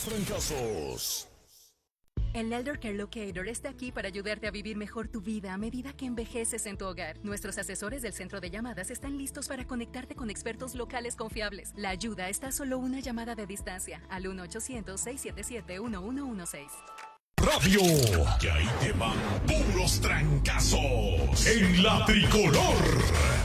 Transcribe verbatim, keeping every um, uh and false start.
puros trancazos. El Elder Care Locator está aquí para ayudarte a vivir mejor tu vida a medida que envejeces en tu hogar. Nuestros asesores del centro de llamadas están listos para conectarte con expertos locales confiables. La ayuda está a solo una llamada de distancia al uno ochocientos, seis siete siete, uno uno uno seis. Radio, que ahí te van puros trancazos en la tricolor.